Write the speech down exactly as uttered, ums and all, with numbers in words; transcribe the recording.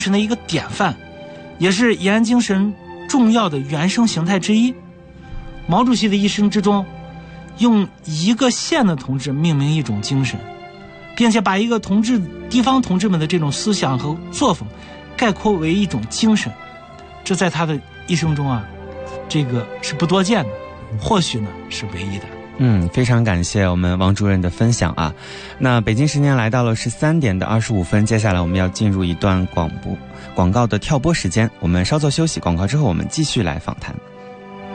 神的一个典范，也是延安精神重要的原生形态之一。毛主席的一生之中，用一个县的同志命名一种精神，并且把一个同志地方同志们的这种思想和作风概括为一种精神，这在他的一生中啊，这个是不多见的，或许呢是唯一的。 嗯，非常感谢我们王主任的分享啊。那北京时间来到了十三点的二十五分，接下来我们要进入一段广播广告的跳播时间，我们稍作休息，广告之后我们继续来访谈。